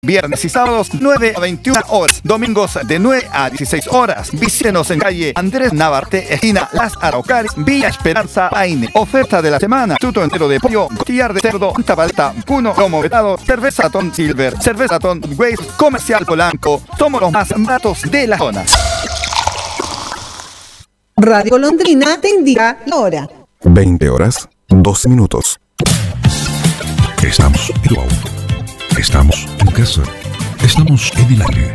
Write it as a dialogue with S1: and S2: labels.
S1: Viernes y sábados 9 a 21 horas. Domingos de 9 a 16 horas. Visítenos en calle Andrés Navarrete, esquina Las Araucarias, Villa Esperanza, Paine. Oferta de la semana: tuto entero de pollo, costillar de cerdo, tabalta, cuno, lomo vetado, cerveza Ton Silver, cerveza Ton Waste, Comercial Polanco. Somos los más baratos de la zona.
S2: Radio Golondrina te indica la hora.
S3: 20 horas, 12 minutos.
S4: Estamos en tu auto. Estamos en casa. Estamos en el aire.